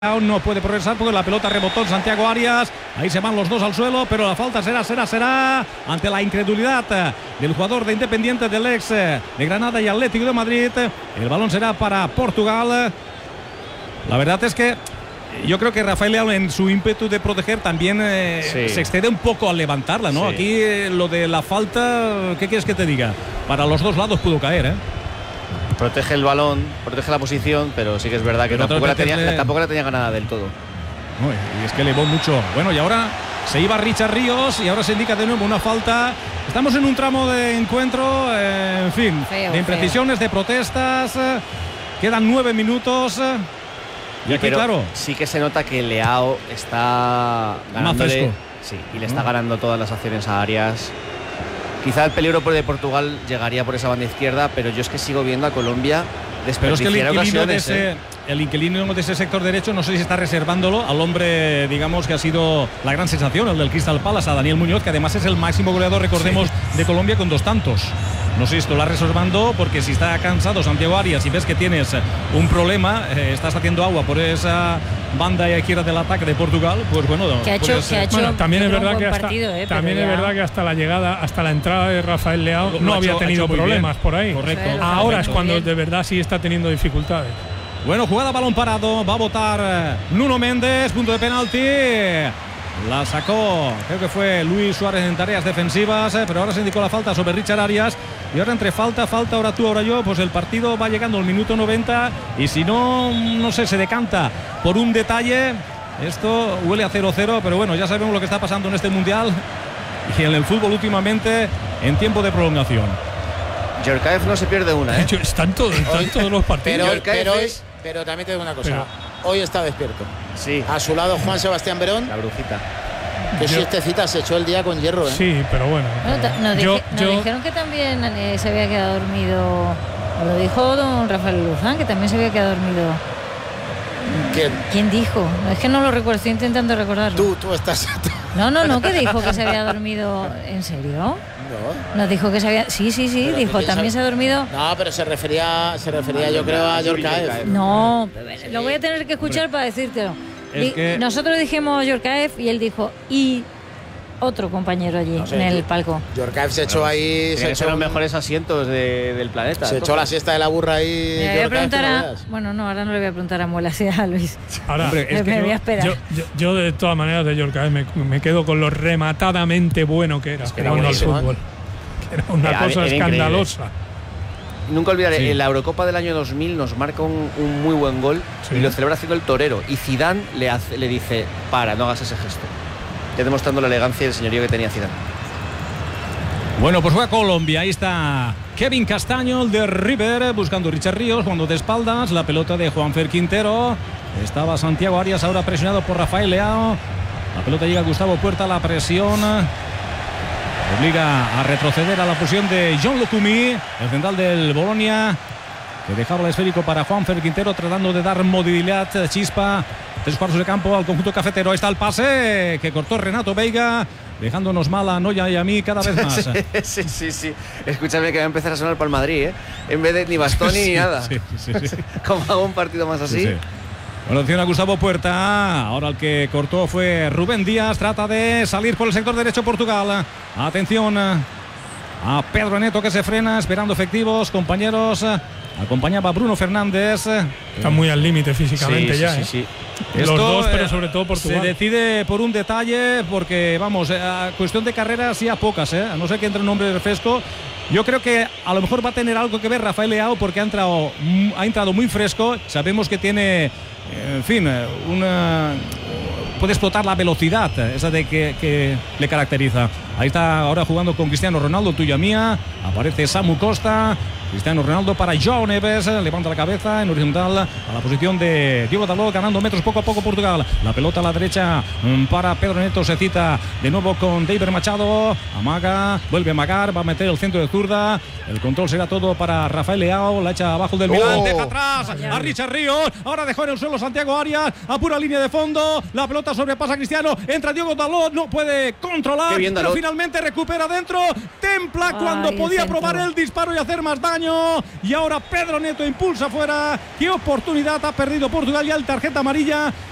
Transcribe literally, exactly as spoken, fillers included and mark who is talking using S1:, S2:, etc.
S1: No puede progresar porque la pelota rebotó en Santiago Arias. Ahí se van los dos al suelo, pero la falta será, será, será ante la incredulidad del jugador de Independiente, del ex de Granada y Atlético de Madrid. El balón será para Portugal. La verdad es que yo creo que Rafael Leao, en su ímpetu de proteger, también eh, sí. se excede un poco al levantarla, ¿no? Sí. Aquí eh, lo de la falta, ¿qué quieres que te diga? Para los dos lados pudo caer, ¿eh?
S2: Protege el balón, protege la posición, pero sí que es verdad que tampoco la, tenía, le... tampoco la tenía ganada del todo.
S1: No, y es que elevó mucho. Bueno, y ahora se iba Richard Ríos y ahora se indica de nuevo una falta. Estamos en un tramo de encuentro, eh, en fin, feo, de imprecisiones, feo. de protestas. Eh, quedan nueve minutos. Eh, y aquí,
S2: pero
S1: claro,
S2: sí que se nota que Leao está ganándole, sí, y le está ¿no? ganando todas las acciones a Arias. Quizá el peligro de Portugal llegaría por esa banda izquierda, pero yo es que sigo viendo a Colombia desperdiciar
S1: pero es que el
S2: ocasiones.
S1: De ese,
S2: ¿eh?
S1: El inquilino de ese sector derecho, no sé si está reservándolo al hombre, digamos, que ha sido la gran sensación, el del Crystal Palace, a Daniel Muñoz, que además es el máximo goleador, recordemos, sí. de Colombia con dos tantos. No sé si esto lo está reservando, porque si está cansado Santiago Arias y ves que tienes un problema, eh, estás haciendo agua por esa banda izquierda del ataque de Portugal, pues bueno,
S3: que ha hecho,
S1: pues,
S3: que ha hecho
S4: bueno, también es verdad que hasta,
S3: partido, eh,
S4: también es verdad que hasta la llegada, hasta la entrada de Rafael Leao,
S1: lo,
S4: no
S1: lo
S4: había
S1: hecho,
S4: tenido problemas
S1: bien.
S4: por ahí.
S1: Correcto.
S3: Sí,
S4: ahora es cuando
S3: bien.
S4: de verdad sí está teniendo dificultades.
S1: Bueno, jugada balón parado, va a votar Nuno Méndez, punto de penalti. La sacó, creo que fue Luis Suárez en tareas defensivas, eh, pero ahora se indicó la falta sobre Richard Arias. Y ahora entre falta, falta, ahora tú, ahora yo, pues el partido va llegando al minuto noventa. Y si no, no sé, se decanta por un detalle. Esto huele a cero cero, pero bueno, ya sabemos lo que está pasando en este Mundial y en el fútbol últimamente en tiempo de prolongación.
S2: Djorkaeff no se pierde una, ¿eh?
S4: Están todos, están todos los partidos.
S5: Pero, pero, es, pero también te digo una cosa. Pero, hoy está despierto.
S2: Sí.
S5: A su lado Juan Sebastián Verón.
S2: La brujita.
S5: Que siestecita se echó el día con hierro, ¿eh?
S4: Sí, pero bueno.
S3: Bueno,
S4: pero
S3: nos,
S4: yo,
S3: dije, nos
S4: yo,
S3: dijeron que también eh, se había quedado dormido. Lo dijo don Rafael Luzán, que también se había quedado dormido.
S5: ¿Quién?
S3: ¿Quién dijo? Es que no lo recuerdo, estoy intentando recordarlo.
S5: Tú, tú estás.
S3: No, no, no, que dijo que se había dormido. ¿En serio?
S5: No.
S3: Nos dijo que se había. Sí, sí, sí,
S5: pero
S3: dijo, también se ha dormido.
S5: No, pero se refería, se refería yo creo a Djorkaeff.
S3: No, lo voy a tener que escuchar para decírtelo.
S1: Es que...
S3: Nosotros dijimos Djorkaeff y él dijo y otro compañero allí no sé, en el palco.
S5: Djorkaeff se echó ahí.
S2: Se echó los mejores asientos de, del planeta.
S5: Se echó la siesta de la burra ahí.
S3: Le voy a preguntar a, bueno, no, ahora no le voy a preguntar a Muela, sí a Luis.
S4: Ahora,
S3: Hombre, es me que voy a esperar.
S4: Yo, yo, yo de todas maneras de Djorkaeff me, me quedo con lo rematadamente bueno que era
S2: es que era
S4: jugando al fútbol. Que era una
S2: era,
S4: cosa
S2: era
S4: escandalosa.
S2: Increíble. Nunca olvidaré, sí. en la Eurocopa del año dos mil nos marca un, un muy buen gol, sí. y lo celebra haciendo el torero. Y Zidane le, hace, le dice, para, no hagas ese gesto. Ya demostrando la elegancia y el señorío que tenía Zidane.
S1: Bueno, pues juega Colombia. Ahí está Kevin Castaño, el de River, buscando a Richard Ríos, cuando de espaldas. La pelota de Juanfer Quintero. Estaba Santiago Arias, ahora presionado por Rafael Leao. La pelota llega a Gustavo Puerta, la presión obliga a retroceder a la posición de John Lukumi, el central del Bolonia, que dejaba el esférico para Juanfer Quintero, tratando de dar movilidad, chispa, tres cuartos de campo al conjunto cafetero. Ahí está el pase que cortó Renato Veiga, dejándonos mal a Noya y a mí cada vez más.
S2: Sí, sí, sí. Escúchame que va a empezar a sonar para el Madrid, ¿eh? En vez de ni bastón ni
S1: sí,
S2: nada.
S1: Sí, sí, sí.
S2: Como hago un partido más así.
S1: Sí, sí. Bueno, atención a Gustavo Puerta. Ahora el que cortó fue Rubén Díaz. Trata de salir por el sector derecho Portugal. Atención a Pedro Neto, que se frena, esperando efectivos, compañeros. Acompañaba Bruno Fernández.
S4: Está muy al límite físicamente,
S2: sí,
S4: ya,
S2: sí,
S4: ¿eh?
S2: sí, sí.
S4: Los dos, pero sobre todo Portugal.
S1: Se decide por un detalle, porque, vamos, a cuestión de carreras sí a pocas, ¿eh? A no ser que entre un hombre de refresco. Yo creo que a lo mejor va a tener algo que ver Rafael Leao, porque ha entrado, ha entrado muy fresco. Sabemos que tiene, en fin, una... puede explotar la velocidad, esa de que, que le caracteriza. Ahí está ahora jugando con Cristiano Ronaldo, tuya mía. Aparece Samu Costa. Cristiano Ronaldo para João Neves, levanta la cabeza en horizontal a la posición de Diogo Dalot, ganando metros poco a poco Portugal. La pelota a la derecha para Pedro Neto, se cita de nuevo con David Machado, amaga, vuelve a amagar, va a meter el centro de zurda. El control será todo para Rafael Leao, la echa abajo del Milán, oh. deja atrás a Richard Ríos, ahora dejó en el suelo Santiago Arias, a pura línea de fondo, la pelota sobrepasa a Cristiano, entra Diogo Dalot, no puede controlar, bien, pero finalmente recupera dentro, templa cuando Ay, podía probar el disparo y hacer más daño. Y ahora Pedro Neto impulsa fuera. Qué oportunidad ha perdido Portugal, ya el tarjeta amarilla